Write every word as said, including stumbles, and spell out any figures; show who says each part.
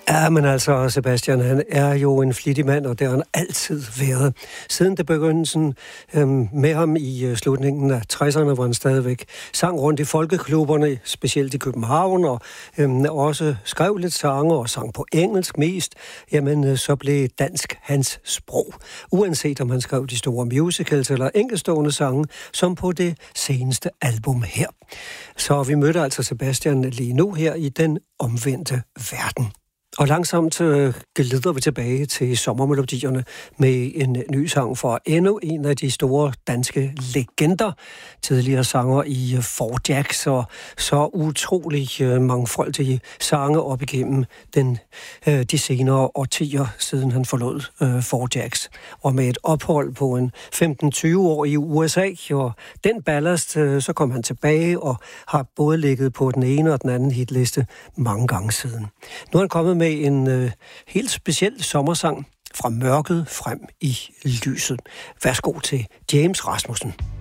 Speaker 1: Ja, men altså, Sebastian, han er jo en flittig mand, og det har han altid været. Siden det begyndelsen øhm, med ham i øh, slutningen af tresserne, hvor han stadigvæk sang rundt i folkeklubberne, specielt i København, og øhm, også skrev lidt sange og sang på engelsk mest, jamen øh, så blev dansk hans sprog. Uanset om han skrev de store musicals eller enkeltstående sange, som på det seneste album her. Så vi mødte altså Sebastian lige nu her i Den Omvendte Verden. Og langsomt øh, glider vi tilbage til sommermelodierne med en ny sang for endnu en af de store danske legender. Tidligere sanger i Four Jacks og så utrolig øh, mangfoldige sange op igennem den, øh, de senere årtier, siden han forlod øh, Four Jacks. Og med et ophold på en femten til tyve år i U S A, og den ballast, øh, så kom han tilbage og har både ligget på den ene og den anden hitliste mange gange siden. Nu er han kommet med en øh, helt speciel sommersang fra mørket frem i lyset. Værsgo til James Rasmussen.